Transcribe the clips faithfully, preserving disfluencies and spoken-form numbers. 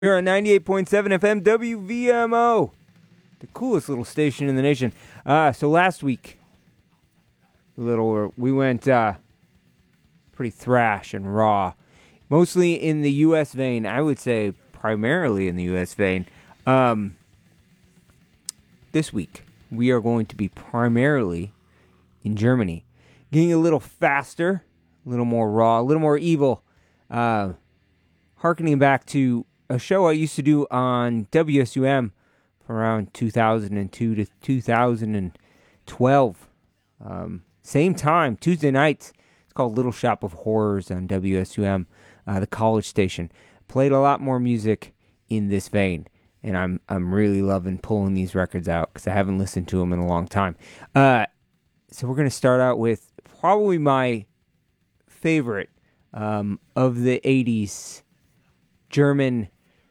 Here on ninety-eight point seven F M W V M O, the coolest little station in the nation. Uh, so last week, a little we went uh, pretty thrash and raw, mostly in the U S vein. I would say primarily in the U S vein. Um, this week, we are going to be primarily in Germany, getting a little faster, a little more raw, a little more evil, uh, harkening back to a show I used to do on W S U M from around two thousand two to two thousand twelve. Um, same time, Tuesday nights. It's called Little Shop of Horrors on W S U M, uh, the college station. Played a lot more music in this vein, and I'm I'm really loving pulling these records out because I haven't listened to them in a long time. Uh, so we're going to start out with probably my favorite um, of the eighties German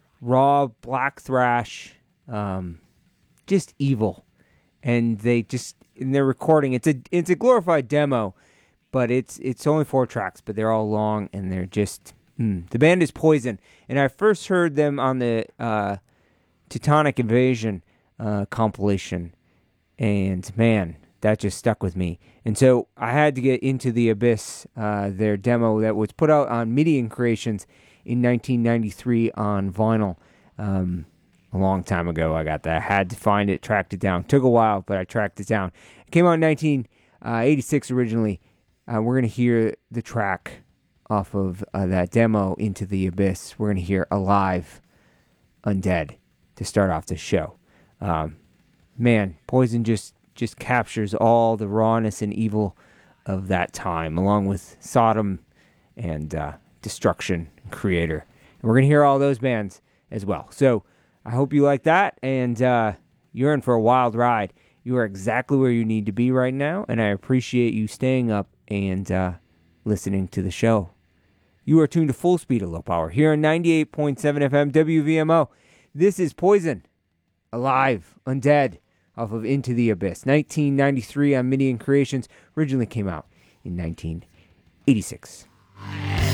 raw black thrash, um, just evil, and they just in their recording. It's a it's a glorified demo, but it's it's only four tracks, but they're all long and they're just mm. The band is Poison, and I first heard them on the uh, Teutonic Invasion uh, compilation, and man, that just stuck with me. And so I had to get Into the Abyss, uh, their demo that was put out on Midian Creations in nineteen ninety-three on vinyl. Um, a long time ago I got that. I had to find it, tracked it down. Took a while, but I tracked it down. It came out in nineteen eighty-six originally. Uh, we're going to hear the track off of uh, that demo, Into the Abyss. We're going to hear Alive, Undead, to start off the show. Um, man, Poison just, just captures all the rawness and evil of that time, along with Sodom and uh, Destruction, Creator. And we're going to hear all those bands as well. So I hope you like that, and uh, you're in for a wild ride. You are exactly where you need to be right now, and I appreciate you staying up and uh, listening to the show. You are tuned to Full Speed of Low Power here on ninety-eight point seven F M W V M O. This is Poison, Alive, Undead, off of Into the Abyss. nineteen ninety-three on Midian Creations. Originally came out in nineteen eighty-six.